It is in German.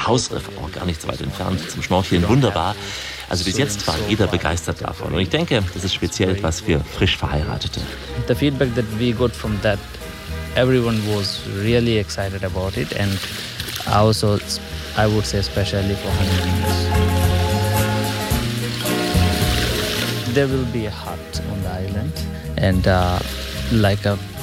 Hausriff, auch gar nicht so weit entfernt, zum Schnorcheln wunderbar. Also bis jetzt war jeder begeistert davon. Und ich denke, das ist speziell etwas für frisch Verheiratete. The feedback that we got from that, everyone was really excited about it, and also I would say especially for honeymooners. There will be a hut on the island, and like a